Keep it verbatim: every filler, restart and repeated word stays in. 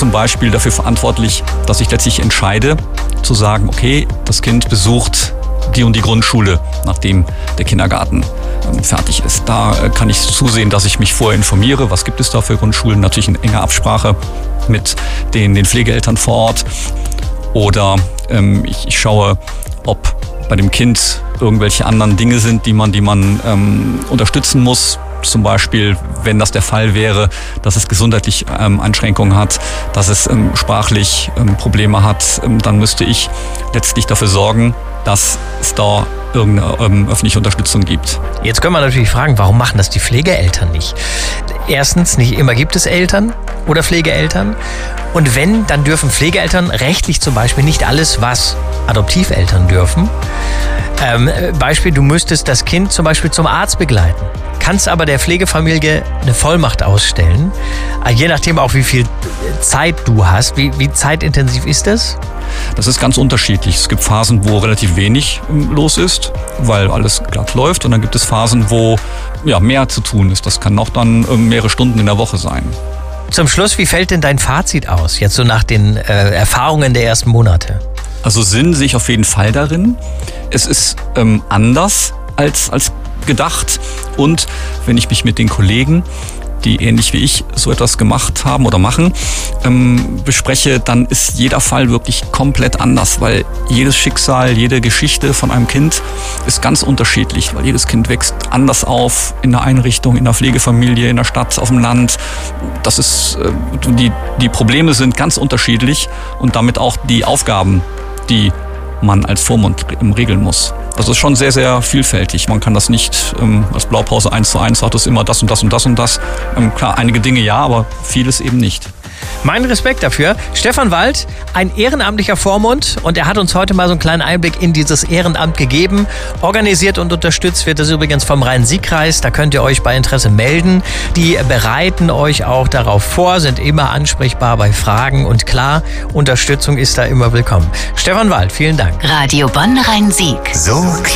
zum Beispiel dafür verantwortlich, dass ich letztlich entscheide, zu sagen, okay, das Kind besucht die und die Grundschule, nachdem der Kindergarten fertig ist. Da kann ich zusehen, dass ich mich vorher informiere, was gibt es da für Grundschulen, natürlich in enger Absprache mit den, den Pflegeeltern vor Ort. Oder ähm, ich, ich schaue, ob bei dem Kind irgendwelche anderen Dinge sind, die man, die man ähm, unterstützen muss. Zum Beispiel, wenn das der Fall wäre, dass es gesundheitlich ähm, Einschränkungen hat, dass es ähm, sprachlich ähm, Probleme hat, ähm, dann müsste ich letztlich dafür sorgen, dass es da irgendeine ähm, öffentliche Unterstützung gibt. Jetzt können wir natürlich fragen, warum machen das die Pflegeeltern nicht? Erstens, nicht immer gibt es Eltern oder Pflegeeltern. Und wenn, dann dürfen Pflegeeltern rechtlich zum Beispiel nicht alles, was Adoptiveltern dürfen. Ähm, Beispiel, du müsstest das Kind zum Beispiel zum Arzt begleiten, kannst aber der Pflegefamilie eine Vollmacht ausstellen, je nachdem auch wie viel Zeit du hast. Wie, wie zeitintensiv ist das? Das ist ganz unterschiedlich. Es gibt Phasen, wo relativ wenig los ist, weil alles glatt läuft. Und dann gibt es Phasen, wo ja, mehr zu tun ist. Das kann auch dann mehrere Stunden in der Woche sein. Zum Schluss, wie fällt denn dein Fazit aus, jetzt so nach den äh, Erfahrungen der ersten Monate? Also Sinn sehe ich auf jeden Fall darin. Es ist ähm, anders als, als gedacht. Und wenn ich mich mit den Kollegen, die ähnlich wie ich so etwas gemacht haben oder machen, ähm, bespreche, dann ist jeder Fall wirklich komplett anders, weil jedes Schicksal, jede Geschichte von einem Kind ist ganz unterschiedlich, weil jedes Kind wächst anders auf, in der Einrichtung, in der Pflegefamilie, in der Stadt, auf dem Land. Das ist, äh, die, die Probleme sind ganz unterschiedlich und damit auch die Aufgaben, die man als Vormund regeln muss. Das ist schon sehr, sehr vielfältig. Man kann das nicht ähm, als Blaupause eins zu eins, sagt es immer das und das und das und das. Ähm, klar, einige Dinge ja, aber vieles eben nicht. Mein Respekt dafür. Stefan Wald, ein ehrenamtlicher Vormund, und er hat uns heute mal so einen kleinen Einblick in dieses Ehrenamt gegeben. Organisiert und unterstützt wird das übrigens vom Rhein-Sieg-Kreis. Da könnt ihr euch bei Interesse melden. Die bereiten euch auch darauf vor, sind immer ansprechbar bei Fragen, und klar, Unterstützung ist da immer willkommen. Stefan Wald, vielen Dank. Radio Bonn Rhein-Sieg. So